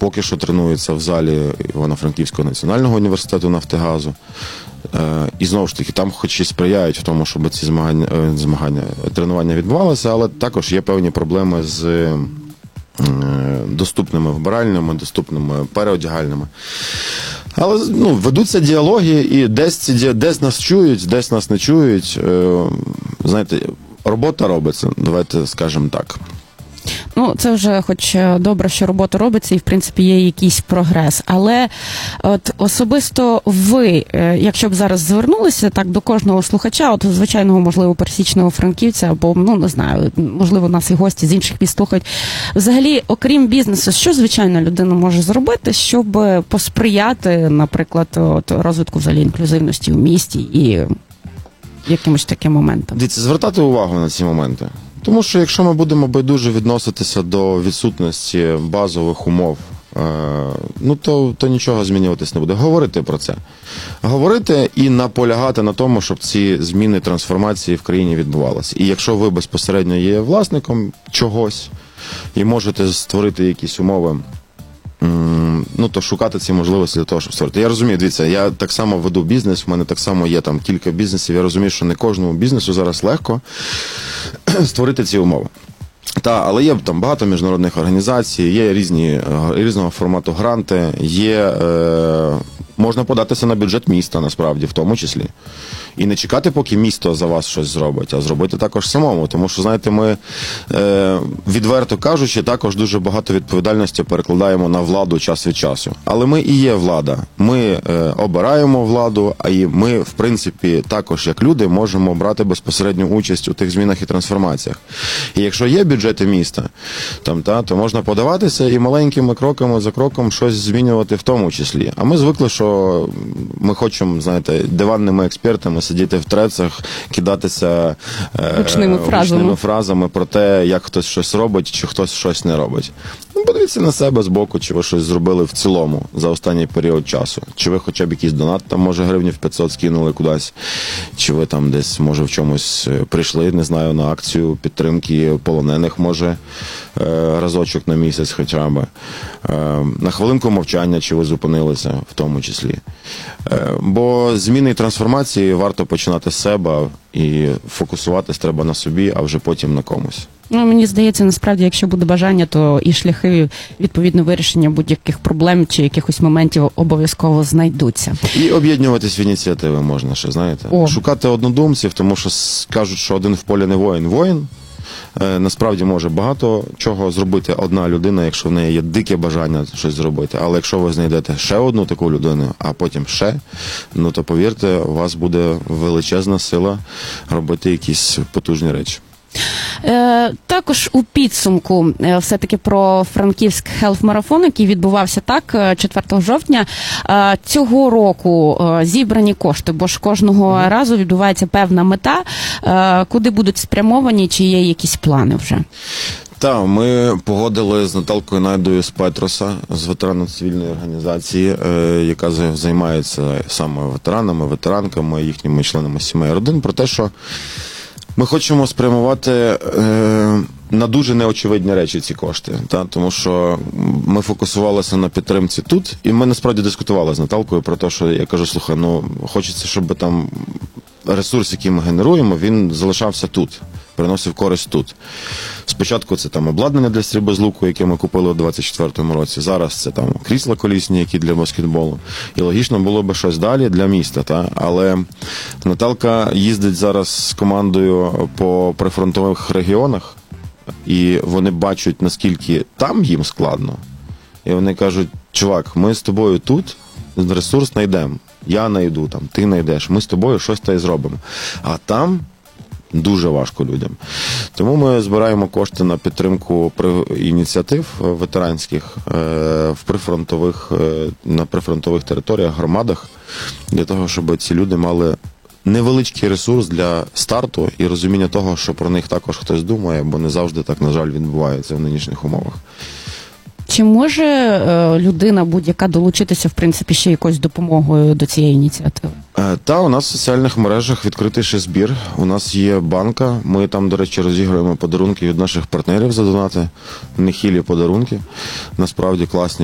поки що тренується в залі Івано-Франківського національного університету Нафтогазу. І знову ж таки, там хоч і сприяють в тому, щоб ці тренування відбувалися, але також є певні проблеми з доступними вбиральнями, доступними переодягальними. Але ведуться діалоги, і десь нас чують, десь нас не чують. Знаєте, робота робиться, давайте скажемо так. Це вже хоч добре, що робота робиться і, в принципі, є якийсь прогрес. Але от особисто ви, якщо б зараз звернулися так до кожного слухача, от звичайного, можливо, пересічного франківця, або, не знаю, можливо, нас і гості з інших міст слухають, взагалі, окрім бізнесу, що звичайна людина може зробити, щоб посприяти, наприклад, розвитку взагалі інклюзивності в місті і якимось таким моментам? Дивіться, звертати увагу на ці моменти. Тому що якщо ми будемо байдуже відноситися до відсутності базових умов, то нічого змінюватись не буде. Говорити про це. Говорити і наполягати на тому, щоб ці зміни, трансформації в країні відбувалися. І якщо ви безпосередньо є власником чогось і можете створити якісь умови, то шукати ці можливості для того, щоб створити. Я розумію, дивіться, я так само веду бізнес, в мене так само є там кілька бізнесів, я розумію, що не кожному бізнесу зараз легко створити ці умови. Але є там багато міжнародних організацій, є різного формату гранти, можна податися на бюджет міста, насправді, в тому числі. І не чекати, поки місто за вас щось зробить, а зробити також самому. Тому що, знаєте, ми, відверто кажучи, також дуже багато відповідальності перекладаємо на владу час від часу. Але ми і є влада. Ми обираємо владу, а і ми, в принципі, також, як люди, можемо брати безпосередню участь у тих змінах і трансформаціях. І якщо є бюджети міста, то можна подаватися і маленькими кроками за кроком щось змінювати в тому числі. А ми звикли, що ми хочемо, знаєте, диванними експертами сидіти в трецах, кидатися гучними фразами про те, як хтось щось робить, чи хтось щось не робить. Подивіться на себе збоку, чи ви щось зробили в цілому за останній період часу. Чи ви хоча б якийсь донат, може гривнів 500 скинули кудись, чи ви там десь, може, в чомусь прийшли, не знаю, на акцію підтримки полонених, може, разочок на місяць хоча б. На хвилинку мовчання, чи ви зупинилися, в тому числі. Бо зміни і трансформації варто починати з себе, і фокусуватись треба на собі, а вже потім на комусь. Мені здається, насправді, якщо буде бажання, то і шляхи, відповідно, вирішення будь-яких проблем чи якихось моментів обов'язково знайдуться. І об'єднуватись в ініціативи можна ще, знаєте. Шукати однодумців, тому що кажуть, що один в полі не воїн. Воїн насправді може багато чого зробити одна людина, якщо в неї є дике бажання щось зробити. Але якщо ви знайдете ще одну таку людину, а потім ще, то повірте, у вас буде величезна сила робити якісь потужні речі. Також у підсумку все-таки про Франківськ Хелф-марафон, який відбувався 4 жовтня. Цього року зібрані кошти, бо ж кожного разу відбувається певна мета, куди будуть спрямовані, чи є якісь плани вже? Так, ми погодили з Наталкою Найдою з Петроса, з ветеранів цивільної організації, яка займається саме ветеранами, ветеранками, їхніми членами сімей і родин, про те, що ми хочемо спрямувати на дуже неочевидні речі ці кошти, тому що ми фокусувалися на підтримці тут, і ми насправді дискутували з Наталкою про те, що я кажу, слухай, хочеться, щоб там ресурс, який ми генеруємо, він залишався тут, приносив користь тут. Спочатку це там обладнання для стрільби з луку, яке ми купили у 24-му році. Зараз це там крісла колісні, які для баскетболу. І логічно було би щось далі для міста. Але Наталка їздить зараз з командою по прифронтових регіонах, і вони бачать, наскільки там їм складно. І вони кажуть, чувак, ми з тобою тут ресурс знайдемо. Я знайду, ти знайдеш, ми з тобою щось та й зробимо. А там дуже важко людям. Тому ми збираємо кошти на підтримку ініціатив ветеранських на прифронтових територіях, громадах, для того, щоб ці люди мали невеличкий ресурс для старту і розуміння того, що про них також хтось думає, бо не завжди так, на жаль, відбувається в нинішніх умовах. Чи може людина будь-яка долучитися, в принципі, ще якоюсь допомогою до цієї ініціативи? У нас в соціальних мережах відкритий ще збір. У нас є банка. Ми там, до речі, розігруємо подарунки від наших партнерів за донати. Нехилі подарунки. Насправді класні.